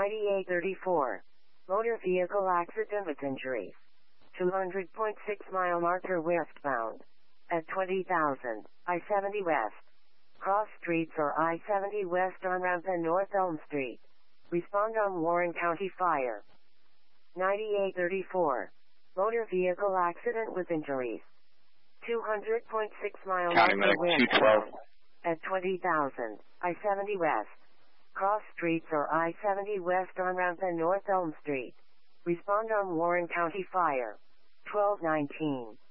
9834. Motor vehicle accident with injuries. 200.6 mile marker westbound. At 20,000, I-70 West. Cross streets or I-70 West on ramp and North Elm Street. Respond on Warren County Fire. 9834. Motor vehicle accident with injuries. 200.6 mile County marker Medic westbound. 212. At 20,000, I-70 West. Cross streets or I-70 West on ramp and North Elm Street. Respond on Warren County Fire. 1219.